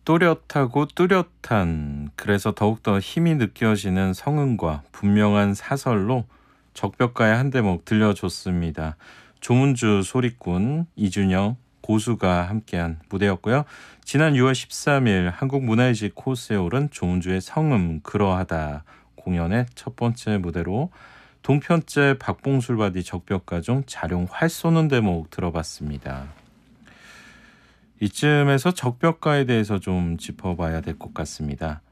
또렷하고 뚜렷한, 그래서 더욱더 힘이 느껴지는 성음과 분명한 사설로 적벽가의 한 대목 들려줬습니다. 조문주 소리꾼, 이준영, 고수가 함께한 무대였고요. 지난 6월 13일 한국문화예술 코스에 오른 조문주의 성음 그러하다 공연의 첫 번째 무대로 동편제 박봉술바디 적벽가 중 자룡 활 쏘는 대목 들어봤습니다. 이쯤에서 적벽가에 대해서 좀 짚어봐야 될 것 같습니다.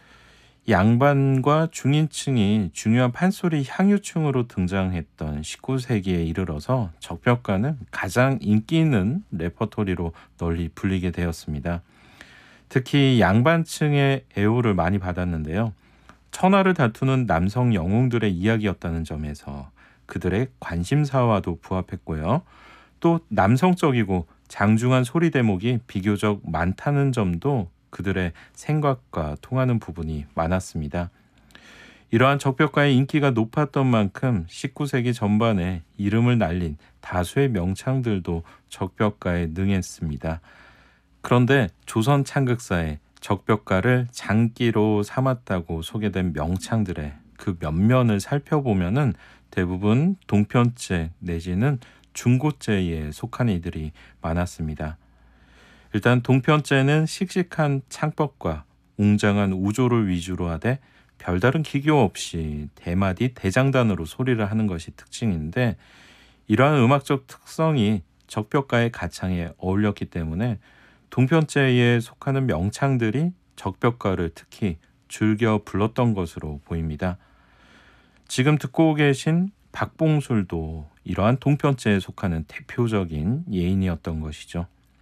양반과 중인층이 중요한 판소리 향유층으로 등장했던 19세기에 이르러서 적벽가는 가장 인기 있는 레퍼토리로 널리 불리게 되었습니다. 특히 양반층의 애호를 많이 받았는데요. 천하를 다투는 남성 영웅들의 이야기였다는 점에서 그들의 관심사와도 부합했고요. 또 남성적이고 장중한 소리 대목이 비교적 많다는 점도 그들의 생각과 통하는 부분이 많았습니다. 이러한 적벽가의 인기가 높았던 만큼 19세기 전반에 이름을 날린 다수의 명창들도 적벽가에 능했습니다. 그런데 조선 창극사에 적벽가를 장기로 삼았다고 소개된 명창들의 그 면면을 살펴보면은 대부분 동편제 내지는 중고제에 속한 이들이 많았습니다. 일단 동편제는 씩씩한 창법과 웅장한 우조를 위주로 하되 별다른 기교 없이 대마디 대장단으로 소리를 하는 것이 특징인데, 이러한 음악적 특성이 적벽가의 가창에 어울렸기 때문에 동편제에 속하는 명창들이 적벽가를 특히 즐겨 불렀던 것으로 보입니다. 지금 듣고 계신 박봉술도 이러한 동편제에 속하는 대표적인 예인이었던 것이죠.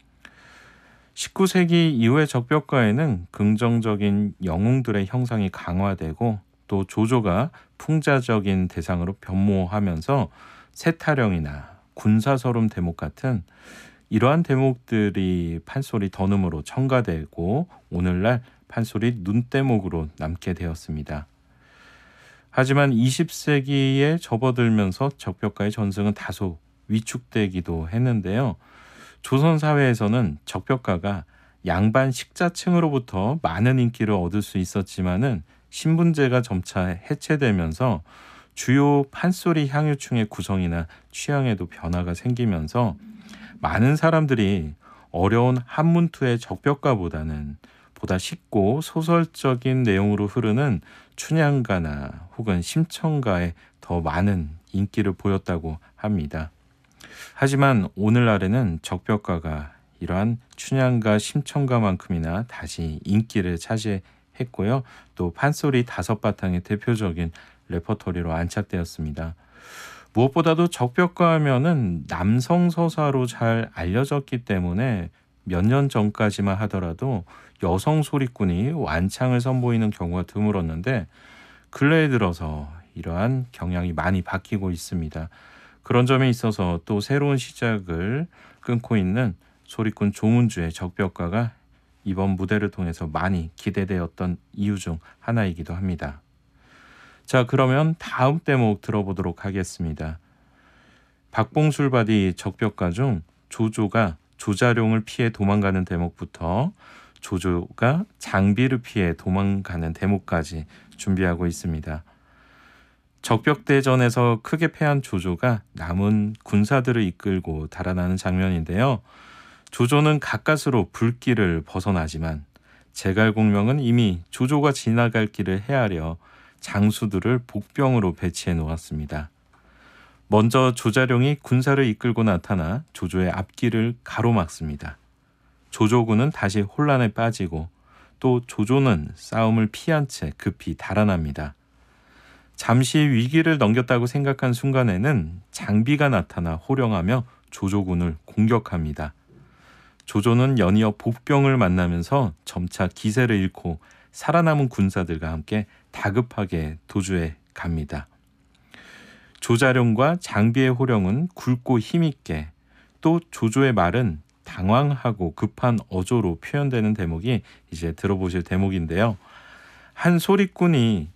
19세기 이후의 적벽가에는 긍정적인 영웅들의 형상이 강화되고 또 조조가 풍자적인 대상으로 변모하면서 세타령이나 군사서름 대목 같은 이러한 대목들이 판소리 던음으로 첨가되고 오늘날 판소리 눈대목으로 남게 되었습니다. 하지만 20세기에 접어들면서 적벽가의 전승은 다소 위축되기도 했는데요. 조선 사회에서는 적벽가가 양반 식자층으로부터 많은 인기를 얻을 수 있었지만은 신분제가 점차 해체되면서 주요 판소리 향유층의 구성이나 취향에도 변화가 생기면서 많은 사람들이 어려운 한문투의 적벽가보다는 보다 쉽고 소설적인 내용으로 흐르는 춘향가나 혹은 심청가에 더 많은 인기를 보였다고 합니다. 하지만 오늘날에는 적벽가가 이러한 춘향가, 심청가만큼이나 다시 인기를 차지했고요. 또 판소리 5바탕의 대표적인 레퍼토리로 안착되었습니다. 무엇보다도 적벽가 하면은 남성 서사로 잘 알려졌기 때문에 몇 년 전까지만 하더라도 여성 소리꾼이 완창을 선보이는 경우가 드물었는데 근래에 들어서 이러한 경향이 많이 바뀌고 있습니다. 그런 점에 있어서 또 새로운 시작을 끊고 있는 소리꾼 조문주의 적벽가가 이번 무대를 통해서 많이 기대되었던 이유 중 하나이기도 합니다. 자, 그러면 다음 대목 들어보도록 하겠습니다. 박봉술바디 적벽가 중 조조가 조자룡을 피해 도망가는 대목부터 조조가 장비를 피해 도망가는 대목까지 준비하고 있습니다. 적벽대전에서 크게 패한 조조가 남은 군사들을 이끌고 달아나는 장면인데요. 조조는 가까스로 불길을 벗어나지만 제갈공명은 이미 조조가 지나갈 길을 헤아려 장수들을 복병으로 배치해 놓았습니다. 먼저 조자룡이 군사를 이끌고 나타나 조조의 앞길을 가로막습니다. 조조군은 다시 혼란에 빠지고 또 조조는 싸움을 피한 채 급히 달아납니다. 잠시 위기를 넘겼다고 생각한 순간에는 장비가 나타나 호령하며 조조군을 공격합니다. 조조는 연이어 복병을 만나면서 점차 기세를 잃고 살아남은 군사들과 함께 다급하게 도주해 갑니다. 조자룡과 장비의 호령은 굵고 힘있게, 또 조조의 말은 당황하고 급한 어조로 표현되는 대목이 이제 들어보실 대목인데요. 한 소리꾼이